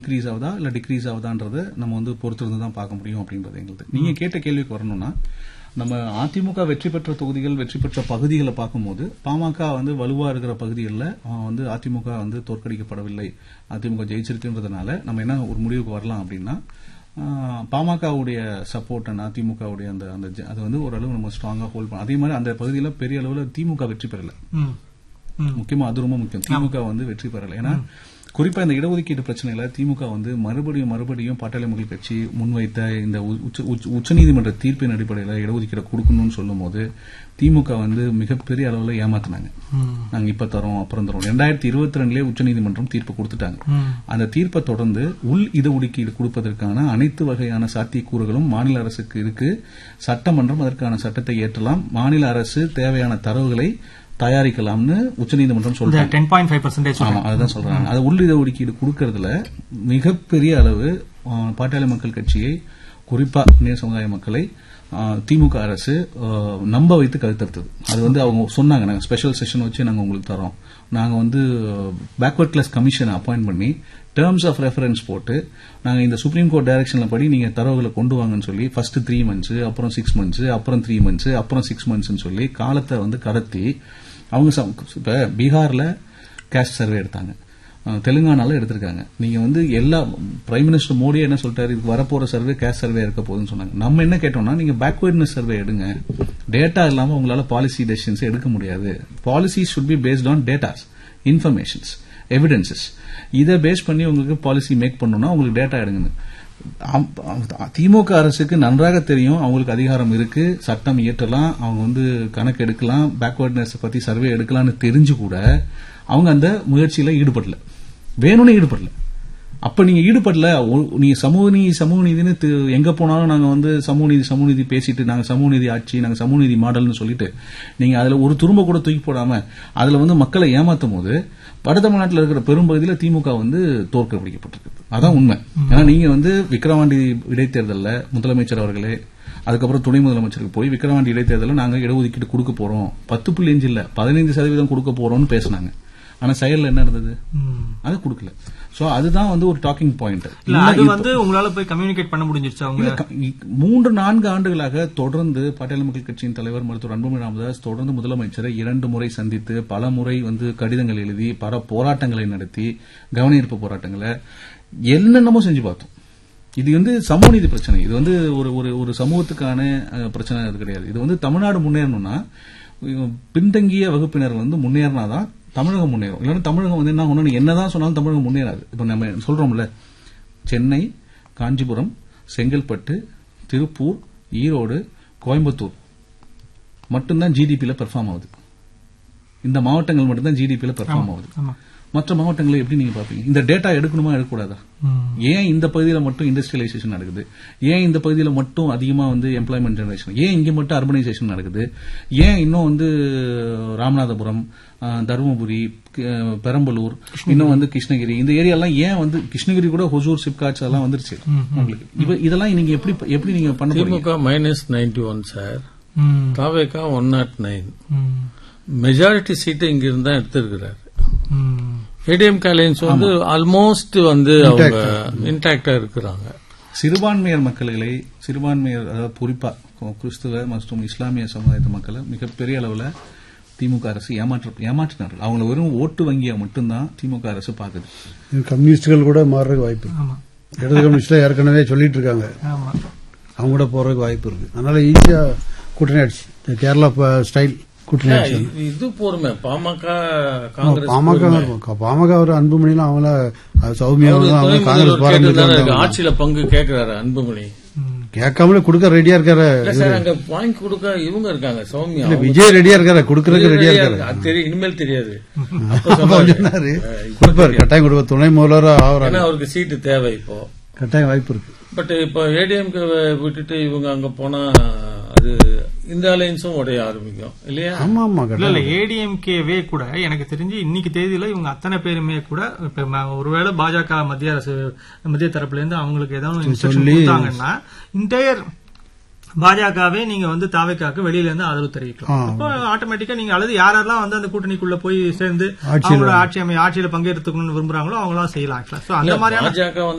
Increase ஆகுதா இல்ல degrees ஆகுதான்றதை நம்ம வந்து பொறுத்திருந்து தான் பார்க்க முடியும் அப்படின்றது எங்களுக்கு. நீங்க கேட்ட கேள்விக்கு வரணும்னா, நம்ம அதிமுக வெற்றி பெற்ற தொகுதிகள், வெற்றி பெற்ற பகுதிகளை பார்க்கும்போது பாமக வந்து வலுவா இருக்கிற பகுதிகளில் வந்து அதிமுக வந்து தோற்கடிக்கப்படவில்லை, அதிமுக ஜெயிச்சிருக்குன்றதுனால நம்ம என்ன ஒரு முடிவுக்கு வரலாம் அப்படின்னா, பாமகவுடைய சப்போர்ட் அண்ட் அதிமுகவுடைய அந்த அது வந்து ஓரளவு நம்ம ஸ்ட்ராங்கா ஹோல்ட் பண்ண. அதே மாதிரி அந்த பகுதியில் பெரிய அளவில் திமுக வெற்றி பெறல. முக்கியமா அது ரொம்ப முக்கியம். திமுக வந்து வெற்றி பெறல. ஏன்னா குறிப்பா இந்த இடஒதுக்கீடு பிரச்சனையில திமுக வந்து மறுபடியும் பாட்டாளி மக்கள் கட்சி முன்வைத்த இந்த உச்சநீதிமன்ற தீர்ப்பின் அடிப்படையில் இடஒதுக்கீடு கொடுக்கணும்னு சொல்லும் போது திமுக வந்து மிகப்பெரிய அளவில் ஏமாத்தினாங்க. நாங்க இப்ப தரோம் அப்புறம் தரோம். 2022 உச்சநீதிமன்றம் தீர்ப்பு கொடுத்துட்டாங்க. அந்த தீர்ப்பை தொடர்ந்து உள் இடஒதுக்கீடு கொடுப்பதற்கான அனைத்து வகையான சாத்தியக்கூறுகளும் மாநில அரசுக்கு இருக்கு. சட்டமன்றம் அதற்கான சட்டத்தை ஏற்றலாம். மாநில அரசு தேவையான தரவுகளை தயாரிக்கலாம்னு உச்சநீதிமன்றம் சொல்றாங்க. 10.5% ஆமா, அதுதான் சொல்றாங்க. அது உள்ளிட ஒதுக்கீடு கொடுக்கறதுல மிகப்பெரிய அளவு பாட்டாளி மக்கள் கட்சியை, குறிப்பா நேர் சமுதாய மக்களை திமுக அரசு நம்ப வைத்து கருத்தறுத்தது. அது வந்து அவங்க சொன்னாங்க, நாங்க ஸ்பெஷல் செஷன் வச்சு நாங்க உங்களுக்கு தரோம், நாங்க வந்து பேக்வர்ட் கிளாஸ் கமிஷனை அப்பாயிண்ட் பண்ணி டேர்ம்ஸ் ஆஃப் ரெஃபரன்ஸ் போட்டு நாங்க இந்த சுப்ரீம் கோர்ட் டைரக்ஷன்ல படி நீங்க தரவுகளை கொண்டு வாங்கன்னு சொல்லி ஃபர்ஸ்ட் 3 months, அப்புறம் 6 months, அப்புறம் 3 months, அப்புறம் 6 months சொல்லி காலத்தை வந்து கடத்தி அவங்க இப்ப பீகார்ல கேஸ்ட் சர்வே எடுத்தாங்க, தெலுங்கானால எடுத்திருக்காங்க. நீங்க வந்து எல்லா பிரைம் மினிஸ்டர் மோடியே என்ன சொல்லிட்டாரு, இதுக்கு வரப்போற சர்வே கேஸ்ட் சர்வே இருக்க போகுதுன்னு சொன்னாங்க. நம்ம என்ன கேட்டோம்னா, நீங்க பேக்வர்ட்னஸ் சர்வே எடுங்க, டேட்டா இல்லாம உங்களால பாலிசி டெசிஷன்ஸ் எடுக்க முடியாது. Policy should be based on datas, informations, evidences. இதை பேஸ் பண்ணி உங்களுக்கு பாலிசி மேக் பண்ணணும்னா உங்களுக்கு டேட்டா எடுங்கன்னு. திமுக அரசுக்கு நன்றாக தெரியும் அவங்களுக்கு அதிகாரம் இருக்கு, சட்டம் இயற்றலாம், அவங்க வந்து கணக்கு எடுக்கலாம், பேக்வர்ட்னஸ் பத்தி சர்வே எடுக்கலாம்னு தெரிஞ்சு கூட அவங்க அந்த முயற்சியில ஈடுபடல, வேணும்னு ஈடுபடல. அப்ப நீங்க ஈடுபடல, நீங்க சமூக நீதினு எங்க போனாலும் நாங்க வந்து சமூக நீதி பேசிட்டு நாங்க சமூக நீதி ஆட்சி, நாங்க சமூக நீதி மாடல்னு சொல்லிட்டு நீங்க அதுல ஒரு துரும்ப கூட தூக்கி போடாம அதுல வந்து மக்களை ஏமாத்தும் போது வட தமிழ்நாட்டில் இருக்கிற பெரும்பகுதியில் திமுக வந்து தோற்கடிக்கப்பட்டிருக்கு. அதான் உண்மை. ஏன்னா நீங்க வந்து விக்கிரவாண்டி இடைத்தேர்தலில் முதலமைச்சர் அவர்களே, அதுக்கப்புறம் துணை முதலமைச்சருக்கு போய் விக்கிரவாண்டி இடைத்தேர்தலில் நாங்க இடஒதுக்கீடு கொடுக்க போறோம், 10.5 இல்ல 15% கொடுக்க போறோம்னு பேசினாங்க. ஆனா செயல்ல என்ன இருந்தது, அது கொடுக்கல. சோ அதுதான் வந்து ஒரு டாக்கிங் பாயிண்ட். அது வந்து உங்களால போய் கம்யூனிகேட் பண்ண முடிஞ்சிருச்சு. 3-4 ஆண்டுகளாக தொடர்ந்து பாட்டாளி மக்கள் கட்சியின் தலைவர் மருத்துவர் அன்புமணி ராமதாஸ் தொடர்ந்து முதலமைச்சரை 2 முறை சந்தித்து பல முறை வந்து கடிதங்கள் எழுதி பல போராட்டங்களை நடத்தி, கவனஈர்ப்பு போராட்டங்களை என்னென்னமோ செஞ்சு பார்த்தோம். இது வந்து சமூக நீதி பிரச்சனை, இது வந்து ஒரு சமூகத்துக்கான பிரச்சனை இது கிடையாது. இது வந்து தமிழ்நாடு முன்னேறணும்னா பின்தங்கிய வகுப்பினர் வந்து முன்னேறினாதான் தமிழகம் முன்னேறும். இல்லைன்னா தமிழகம் வந்து என்ன ஒண்ணு என்னதான் சொன்னாலும் தமிழகம் முன்னேறாது. இப்ப நம்ம சொல்றோம்ல, சென்னை, காஞ்சிபுரம், செங்கல்பட்டு, திருப்பூர், ஈரோடு, கோயம்புத்தூர் மட்டும்தான் ஜிடிபியில பெர்ஃபார்ம் ஆகுது. இந்த மாவட்டங்கள் மட்டும்தான் ஜிடிபியில பெர்ஃபார்ம் ஆகுது. மற்ற மாவட்டங்களை எப்படி நீங்க பாப்பீங்க? இந்த டேட்டா எடுக்கணுமா எடுக்கக்கூடாதா? ஏன் இந்த பகுதியில் மட்டும் இண்டஸ்ட்ரியலைசேஷன் நடக்குது? ஏன் இந்த பகுதியில் மட்டும் அதிகமா வந்து எம்ப்ளாய்மெண்ட் ஜெனரேஷன்? ஏன் இங்க மட்டும் அர்பனைசேஷன் நடக்குது? ஏன் இன்னும் வந்து ராமநாதபுரம், தருமபுரி, பெரம்பலூர், இன்னும் வந்து கிருஷ்ணகிரி, இந்த ஏரியாலாம் ஏன் வந்து கிருஷ்ணகிரி கூட ஹொசூர், சிப்காட்ஸ் எல்லாம் வந்துருச்சு உங்களுக்கு. இதெல்லாம் நீங்க எப்படி நீங்க பண்ண திமுக -91 சார், தாவேகா 109, மெஜாரிட்டி சீட்டை இங்க இருந்தா எடுத்திருக்கிறார். ஏடிஎம்கே அலையன்ஸ் வந்து ஆல்மோஸ்ட் வந்து அவங்க இன்டாக்டா இருக்கிறாங்க. சிறுபான்மையர் அதாவது குறிப்பா கிறிஸ்துவ மற்றும் இஸ்லாமிய சமுதாயத்து மக்களை மிகப்பெரிய அளவுல திமுக அரசு ஏமாற்றினார்கள். அவங்க வெறும் ஓட்டு வங்கியா மட்டும்தான் திமுக அரசு பாக்குது. கம்யூனிஸ்டுகள் கூட மாறுறதுக்கு வாய்ப்பு இருக்கு. இடது கம்யூனிஸ்ட் ஏற்கனவே சொல்லிட்டு இருக்காங்க, அவங்க கூட போறதுக்கு வாய்ப்பு இருக்கு. அதனால ஈஸியா கூட்டணி ஆயிடுச்சு. கேரளா ஸ்டைல் கூட்டணி ஆயிடுச்சு. இது பொறுமை பாமக ஒரு அன்புமணிலாம் அவங்கள சௌமியா காங்கிரஸ் ஆட்சியில பங்கு கேட்கிறாரு. அன்புமணி கேட்காமலே கொடுக்க ரெடியா இருக்காரு. அங்க வாங்கி கொடுக்க இவங்க இருக்காங்க, சௌமியா. விஜய் ரெடியா இருக்காரு, கொடுக்கறதுக்கு ரெடியா இருக்காரு. இனிமேல் தெரியாது கொடுப்பாரு, கட்டாயம் கொடுப்பாரு. துணை முதல்வர் அவருக்கு சீட்டு தேவை, இப்போ கட்டாயம் வாய்ப்பு இருக்கு. பட் இப்ப ஏடிஎம்கே விட்டுட்டு இவங்க அங்க போனா அது இந்த அலைன்ஸும் உடைய ஆரம்பிக்கும் இல்லையா? ஆமா ஆமா. இல்ல ஏடிஎம்கேவே கூட எனக்கு தெரிஞ்சு இன்னைக்கு தேதியில இவங்க அத்தனை பேருமே கூட ஒருவேளை பாஜக மத்திய தரப்புல இருந்து அவங்களுக்கு ஏதாவது இன்ஸ்ட்ரக்ஷன் கொடுத்தாங்கன்னா இன்டையர் பாஜகவே நீங்க வந்து தாவேக்காக்கு வெளியில இருந்து ஆதரவு தெரிவிக்கலாம். அப்போ ஆட்டோமேட்டிக்கா நீங்க அல்லது யாரெல்லாம் வந்து அந்த கூட்டணிக்குள்ள போய் சேர்ந்து அவங்களோட ஆட்சியில பங்கேற்றுக்கணும்னு விரும்புறாங்களோ அவங்களாம் செய்யலாம். அந்த மாதிரி பாஜக